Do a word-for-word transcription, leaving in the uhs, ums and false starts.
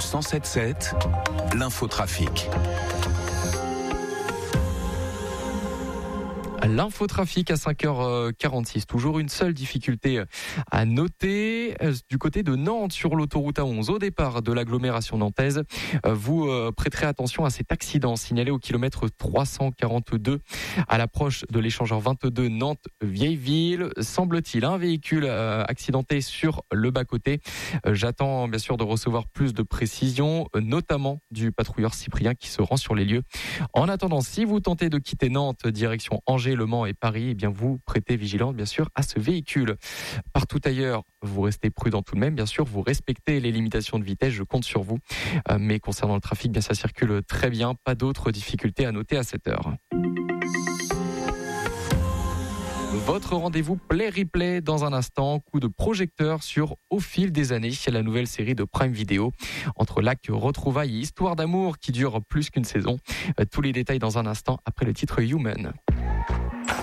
cent sept sept, l'infotrafic. L'infotrafic à cinq heures quarante-six. Toujours une seule difficulté à noter du côté de Nantes sur l'autoroute A onze. Au départ de l'agglomération nantaise, vous prêterez attention à cet accident signalé au kilomètre trois cent quarante-deux à l'approche de l'échangeur vingt-deux Nantes-Vieilleville. Semble-t-il un véhicule accidenté sur le bas-côté. J'attends bien sûr de recevoir plus de précisions, notamment du patrouilleur Cyprien qui se rend sur les lieux. En attendant, si vous tentez de quitter Nantes direction Angers, Le Mans et Paris, eh bien vous prêtez vigilance bien sûr à ce véhicule. Partout ailleurs, vous restez prudent tout de même, bien sûr, vous respectez les limitations de vitesse, je compte sur vous. Euh, mais concernant le trafic, bien ça circule très bien, pas d'autres difficultés à noter à cette heure. Votre rendez-vous Play Replay dans un instant, coup de projecteur sur Au fil des années, la nouvelle série de Prime Video. Entre lacs, retrouvailles et histoire d'amour qui dure plus qu'une saison. Tous les détails dans un instant après le titre Human.